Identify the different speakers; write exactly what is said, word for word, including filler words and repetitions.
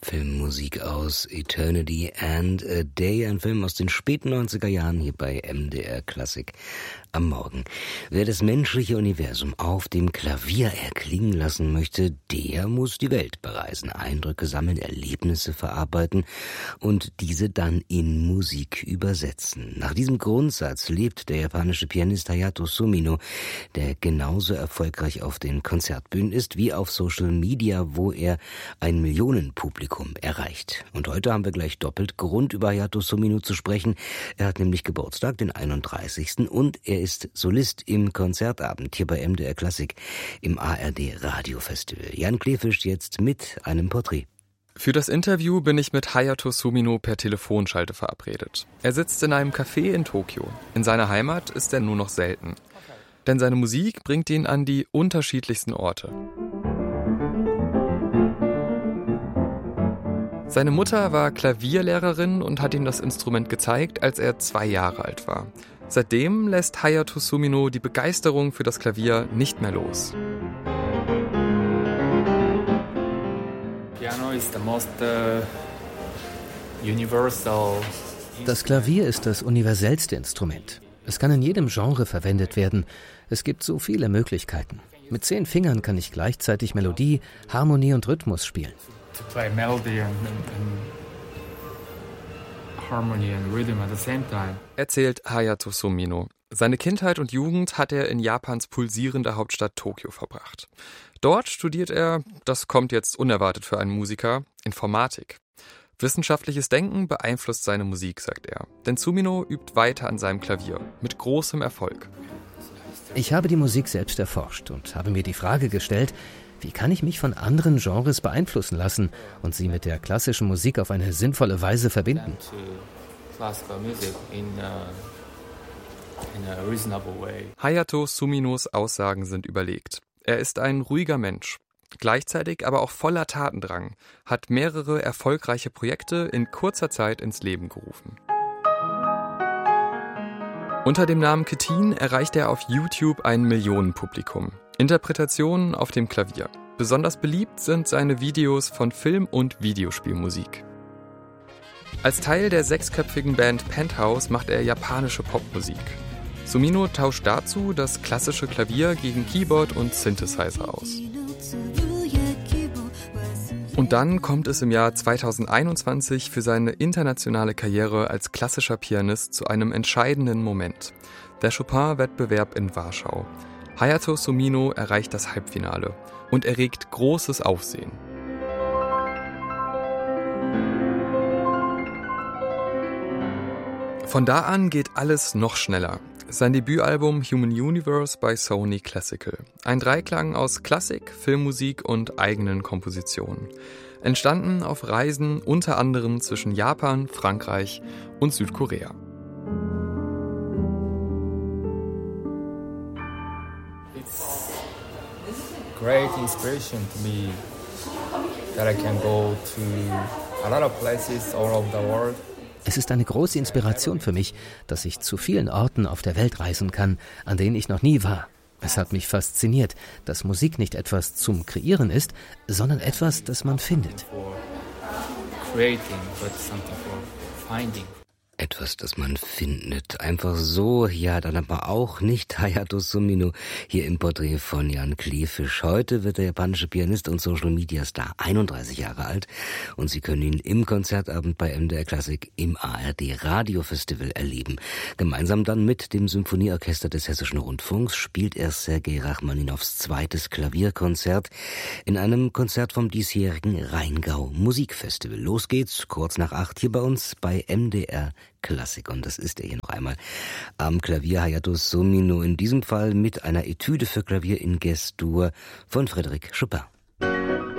Speaker 1: Filmmusik aus Eternity and a Day, ein Film aus den späten neunziger Jahren hier bei M D R Klassik am Morgen. Wer das menschliche Universum auf dem Klavier erklingen lassen möchte, der muss die Welt bereisen, Eindrücke sammeln, Erlebnisse verarbeiten und diese dann in Musik übersetzen. Nach diesem Grundsatz lebt der japanische Pianist Hayato Sumino, der genauso erfolgreich auf den Konzertbühnen ist wie auf Social Media, wo er ein Millionenpublikum erreicht. Und heute haben wir gleich doppelt Grund, über Hayato Sumino zu sprechen. Er hat nämlich Geburtstag, den einunddreißigsten und er ist Solist im Konzertabend hier bei M D R Klassik im A R D Radiofestival. Jan Kleefisch jetzt mit einem Porträt.
Speaker 2: Für das Interview bin ich mit Hayato Sumino per Telefonschalte verabredet. Er sitzt in einem Café in Tokio. In seiner Heimat ist er nur noch selten. Denn seine Musik bringt ihn an die unterschiedlichsten Orte. Seine Mutter war Klavierlehrerin und hat ihm das Instrument gezeigt, als er zwei Jahre alt war. Seitdem lässt Hayato Sumino die Begeisterung für das Klavier nicht mehr los.
Speaker 3: Das Klavier ist das universellste Instrument. Es kann in jedem Genre verwendet werden. Es gibt so viele Möglichkeiten. Mit zehn Fingern kann ich gleichzeitig Melodie, Harmonie und Rhythmus spielen.
Speaker 4: To play melody and, and, and harmony and rhythm at the same time.
Speaker 2: Erzählt Hayato Sumino. Seine Kindheit und Jugend hat er in Japans pulsierender Hauptstadt Tokio verbracht. Dort studiert er, das kommt jetzt unerwartet für einen Musiker, Informatik. Wissenschaftliches Denken beeinflusst seine Musik, sagt er. Denn Sumino übt weiter an seinem Klavier, mit großem Erfolg.
Speaker 3: Ich habe die Musik selbst erforscht und habe mir die Frage gestellt, wie kann ich mich von anderen Genres beeinflussen lassen und sie mit der klassischen Musik auf eine sinnvolle Weise verbinden?
Speaker 2: Hayato Suminos Aussagen sind überlegt. Er ist ein ruhiger Mensch, gleichzeitig aber auch voller Tatendrang, hat mehrere erfolgreiche Projekte in kurzer Zeit ins Leben gerufen. Unter dem Namen Ketin erreicht er auf YouTube ein Millionenpublikum. Interpretationen auf dem Klavier. Besonders beliebt sind seine Videos von Film- und Videospielmusik. Als Teil der sechsköpfigen Band Penthouse macht er japanische Popmusik. Sumino tauscht dazu das klassische Klavier gegen Keyboard und Synthesizer aus. Und dann kommt es im Jahr zweitausendeinundzwanzig für seine internationale Karriere als klassischer Pianist zu einem entscheidenden Moment. Der Chopin-Wettbewerb in Warschau. Hayato Sumino erreicht das Halbfinale und erregt großes Aufsehen. Von da an geht alles noch schneller. Sein Debütalbum Human Universe bei Sony Classical. Ein Dreiklang aus Klassik, Filmmusik und eigenen Kompositionen. Entstanden auf Reisen unter anderem zwischen Japan, Frankreich und Südkorea.
Speaker 4: It's great inspiration to me that I can go to a lot of places all over the world.
Speaker 3: Es ist eine große Inspiration für mich, dass ich zu vielen Orten auf der Welt reisen kann, an denen ich noch nie war. Es hat mich fasziniert, dass Musik nicht etwas zum Kreieren ist, sondern etwas, das man findet.
Speaker 1: Etwas, das man findet. Einfach so, ja, dann aber auch nicht. Hayato Sumino hier im Porträt von Jan Kleefisch. Heute wird der japanische Pianist und Social-Media-Star einunddreißig Jahre alt und Sie können ihn im Konzertabend bei M D R Klassik im A R D Radiofestival erleben. Gemeinsam dann mit dem Symphonieorchester des Hessischen Rundfunks spielt er Sergei Rachmaninows zweites Klavierkonzert in einem Konzert vom diesjährigen Rheingau Musikfestival. Los geht's, kurz nach acht hier bei uns bei M D R Klassik. Und das ist er hier noch einmal am Klavier, Hayato Sumino, in diesem Fall mit einer Etüde für Klavier in Ges-Dur von Frédéric Chopin.